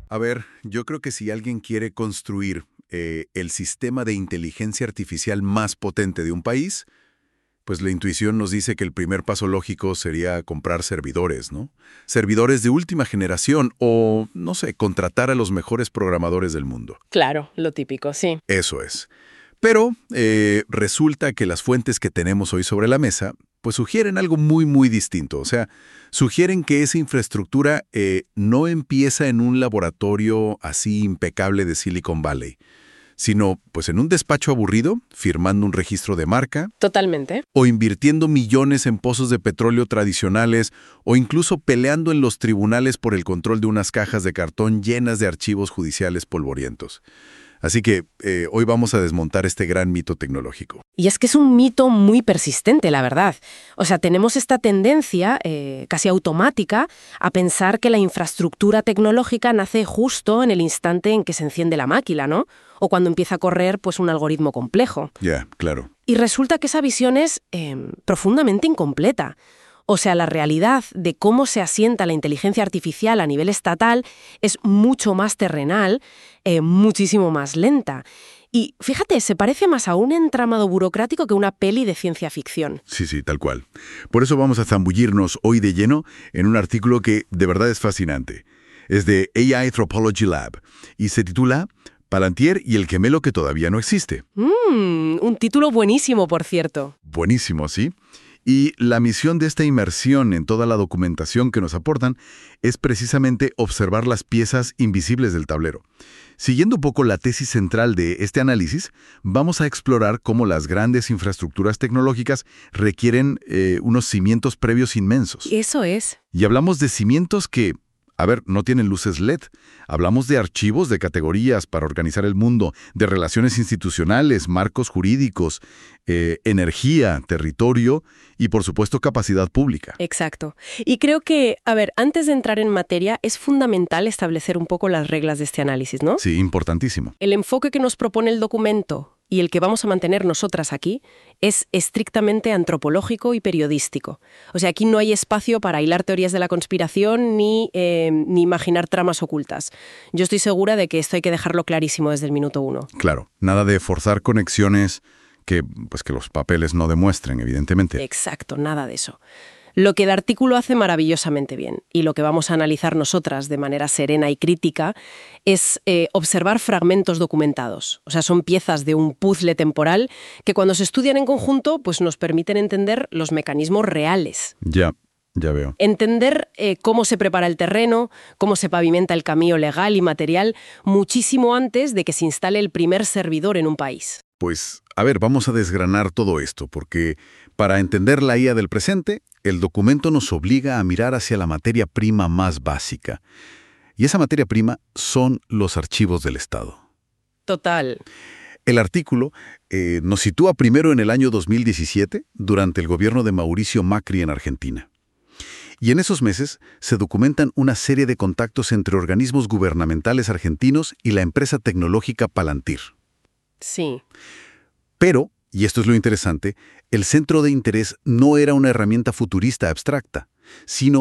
A ver, yo creo que si alguien quiere construir el sistema de inteligencia artificial más potente de un país, pues la intuición nos dice que el primer paso lógico sería comprar servidores, ¿no? Servidores de última generación o, no sé, contratar a los mejores programadores del mundo. Claro, lo típico, sí. Eso es. Pero resulta que las fuentes que tenemos hoy sobre la mesa pues sugieren algo muy distinto. O sea, sugieren que esa infraestructura no empieza en un laboratorio así impecable de Silicon Valley, sino pues en un despacho aburrido, firmando un registro de marca, Totalmente. o invirtiendo millones en pozos de petróleo tradicionales, o incluso peleando en los tribunales por el control de unas cajas de cartón llenas de archivos judiciales polvorientos. Así que hoy vamos a desmontar este gran mito tecnológico. Y es que es un mito muy persistente, la verdad. O sea, tenemos esta tendencia casi automática a pensar que la infraestructura tecnológica nace justo en el instante en que se enciende la máquina, ¿no? O cuando empieza a correr pues un algoritmo complejo. Ya, claro. Y resulta que esa visión es profundamente incompleta. O sea, la realidad de cómo se asienta la inteligencia artificial a nivel estatal es mucho más terrenal, muchísimo más lenta. Y fíjate, se parece más a un entramado burocrático que una peli de ciencia ficción. Sí, tal cual. Por eso vamos a zambullirnos hoy de lleno en un artículo que de verdad es fascinante. Es de AI Anthropology Lab y se titula Palantir y el gemelo que todavía no existe. Un título buenísimo, por cierto. Buenísimo, ¿sí? Y la misión de esta inmersión en toda la documentación que nos aportan es precisamente observar las piezas invisibles del tablero. Siguiendo un poco la tesis central de este análisis, vamos a explorar cómo las grandes infraestructuras tecnológicas requieren unos cimientos previos inmensos. Eso es. Y hablamos de cimientos que, no tienen luces LED. Hablamos de archivos de categorías para organizar el mundo, de relaciones institucionales, marcos jurídicos, energía, territorio y, por supuesto, capacidad pública. Exacto. Y creo que, antes de entrar en materia, es fundamental establecer un poco las reglas de este análisis, ¿no? Sí, importantísimo. El enfoque que nos propone el documento y el que vamos a mantener nosotras aquí es estrictamente antropológico y periodístico. O sea, aquí no hay espacio para hilar teorías de la conspiración ni imaginar tramas ocultas. Yo estoy segura de que esto hay que dejarlo clarísimo desde el minuto 1. Claro, nada de forzar conexiones que los papeles no demuestren, evidentemente. Exacto, nada de eso. Lo que el artículo hace maravillosamente bien, y lo que vamos a analizar nosotras de manera serena y crítica, es observar fragmentos documentados. O sea, son piezas de un puzzle temporal que cuando se estudian en conjunto, pues nos permiten entender los mecanismos reales. Ya veo. Entender cómo se prepara el terreno, cómo se pavimenta el camino legal y material, muchísimo antes de que se instale el primer servidor en un país. Pues, vamos a desgranar todo esto, porque para entender la IA del presente, el documento nos obliga a mirar hacia la materia prima más básica. Y esa materia prima son los archivos del Estado. Total. El artículo nos sitúa primero en el año 2017, durante el gobierno de Mauricio Macri en Argentina. Y en esos meses se documentan una serie de contactos entre organismos gubernamentales argentinos y la empresa tecnológica Palantir. Sí. Pero, y esto es lo interesante, el centro de interés no era una herramienta futurista abstracta, sino